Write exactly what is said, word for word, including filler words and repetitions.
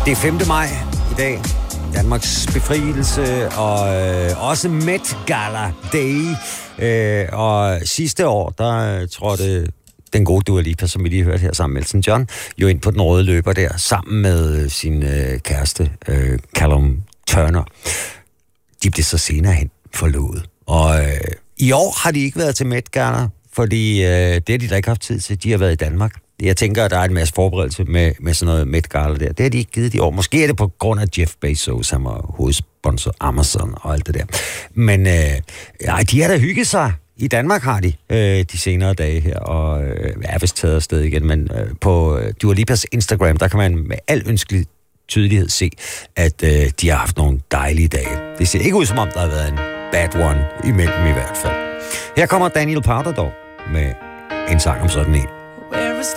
Det er femte maj i dag. Danmarks befrielse og øh, også Met Gala Day. Øh, og sidste år, der trådte den gode Dua Lipa, som vi lige hørte her sammen med Elton John, jo ind på den røde løber der, sammen med sin øh, kæreste, øh, Callum Turner. De blev så senere hen forlovet. Og øh, i år har de ikke været til Met Gala, fordi øh, det har de da ikke haft tid til. De har været i Danmark. Jeg tænker, at der er en masse forberedelse med, med sådan noget Met Gala der. Det har de ikke givet i år. Måske er det på grund af Jeff Bezos, han var hovedsponsor Amazon og alt det der. Men øh, ja, de har da hygget sig. I Danmark har de øh, de senere dage her, og øh, er vist taget afsted igen. Men øh, på øh, Dua Lipas Instagram, der kan man med al ønskelig tydelighed se, at øh, de har haft nogle dejlige dage. Det ser ikke ud, som om der har været en bad one imellem i hvert fald. Her kommer Daniel Powder dog med en sang om sådan en.